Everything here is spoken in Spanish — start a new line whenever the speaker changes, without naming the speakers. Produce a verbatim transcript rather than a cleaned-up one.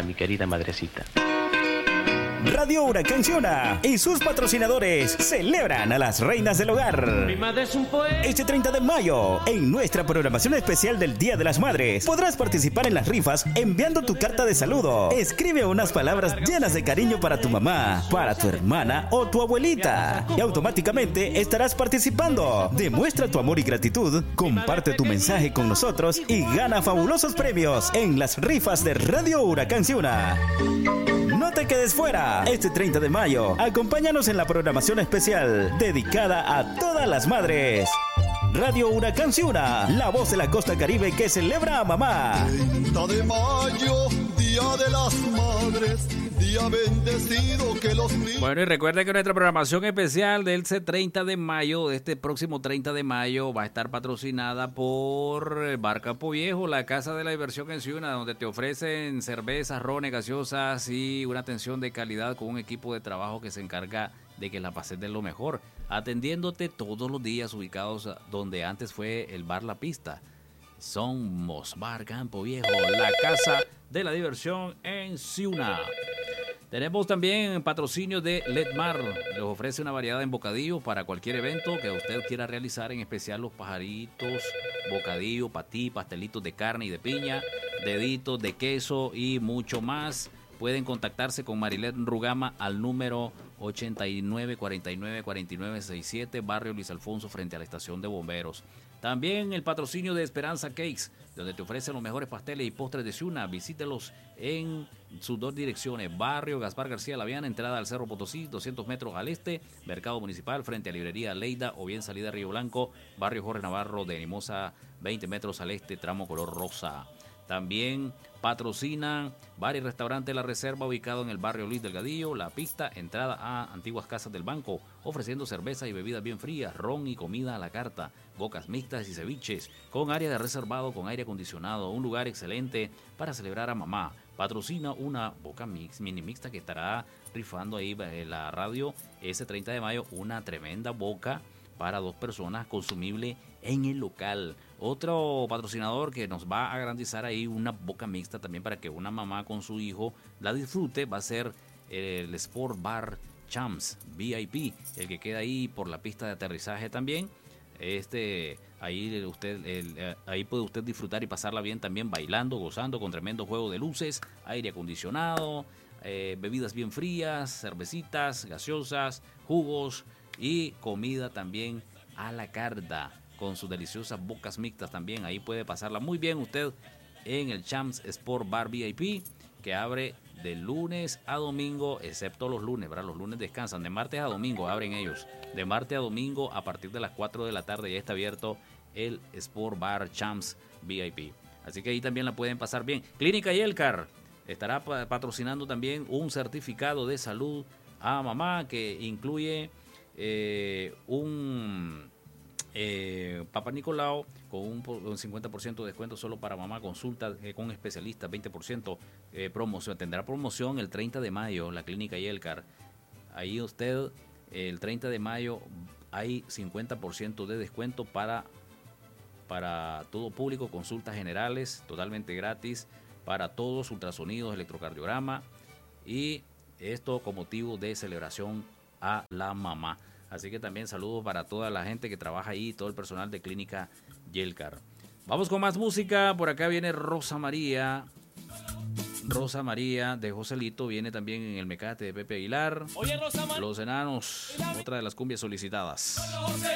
mi querida madrecita.
Radio Huracán Ciuna y sus patrocinadores celebran a las reinas del hogar. Este treinta de mayo, en nuestra programación especial del Día de las Madres, podrás participar en las rifas enviando tu carta de saludo. Escribe unas palabras llenas de cariño para tu mamá, para tu hermana o tu abuelita y automáticamente estarás participando. Demuestra tu amor y gratitud, comparte tu mensaje con nosotros y gana fabulosos premios en las rifas de Radio Huracán Ciuna. No te quedes fuera. Este treinta de mayo, acompáñanos en la programación especial dedicada a todas las madres. Radio Huracán Ciuna, la voz de la costa caribe que celebra a mamá.
treinta de mayo, Día de las Madres, día bendecido que los niños...
Bueno, y recuerda que nuestra programación especial del treinta de mayo, de este próximo treinta de mayo, va a estar patrocinada por Bar Campo Viejo, la casa de la diversión en Ciuna, donde te ofrecen cervezas, rones, gaseosas y una atención de calidad con un equipo de trabajo que se encarga de que la pases de lo mejor, atendiéndote todos los días, ubicados donde antes fue el bar La Pista. Somos Bar Campo Viejo, la casa de la diversión en Ciuna. Tenemos también patrocinio de Ledmar. Les ofrece una variedad en bocadillos para cualquier evento que usted quiera realizar, en especial los pajaritos, bocadillo, patí, pastelitos de carne y de piña, deditos de queso y mucho más. Pueden contactarse con Marilet Rugama al número ochenta y nueve cuarenta y nueve cuarenta y nueve sesenta y siete, barrio Luis Alfonso, frente a la estación de bomberos. También el patrocinio de Esperanza Cakes, donde te ofrecen los mejores pasteles y postres de Ciuna. Visítelos en sus dos direcciones: barrio Gaspar García Laviana, entrada al Cerro Potosí, doscientos metros al este, Mercado Municipal, frente a Librería Leida, o bien salida Río Blanco, barrio Jorge Navarro de Animosa, veinte metros al este, tramo color rosa. También patrocinan bar y restaurante La Reserva, ubicado en el barrio Luis Delgadillo, La Pista, entrada a antiguas casas del banco, ofreciendo cerveza y bebidas bien frías, ron y comida a la carta, bocas mixtas y ceviches, con área de reservado con aire acondicionado, un lugar excelente para celebrar a mamá. Patrocina una boca mix, mini mixta que estará rifando ahí en la radio ese treinta de mayo, una tremenda boca para dos personas, consumible en el local. Otro patrocinador que nos va a garantizar ahí una boca mixta también para que una mamá con su hijo la disfrute va a ser el Sport Bar Champs V I P, el que queda ahí por la pista de aterrizaje también. Este, ahí usted, el, ahí puede usted disfrutar y pasarla bien también, bailando, gozando con tremendo juego de luces, aire acondicionado, eh, bebidas bien frías, cervecitas, gaseosas, jugos y comida también a la carta, con sus deliciosas bocas mixtas también. Ahí puede pasarla muy bien usted en el Champs Sport Bar V I P, que abre de lunes a domingo, excepto los lunes, ¿verdad? Los lunes descansan. De martes a domingo abren ellos. De martes a domingo a partir de las cuatro de la tarde ya está abierto el Sport Bar Champs V I P. Así que ahí también la pueden pasar bien. Clínica Yelcar estará patrocinando también un certificado de salud a mamá que incluye eh, un... Eh, Papa Nicolau con un, un cincuenta por ciento de descuento solo para mamá, consulta eh, con especialistas, veinte por ciento eh, promoción, tendrá promoción el treinta de mayo, la clínica Yelcar. Ahí usted, eh, el treinta de mayo hay cincuenta por ciento de descuento para, para todo público, consultas generales totalmente gratis para todos, ultrasonidos, electrocardiograma, y esto con motivo de celebración a la mamá. Así que también saludos para toda la gente que trabaja ahí, todo el personal de Clínica Yelcar. Vamos con más música. Por acá viene Rosa María. Rosa María de Joselito. Viene también en el Mecate de Pepe Aguilar. Oye, Rosa Mar- Los Enanos, otra de las cumbias solicitadas.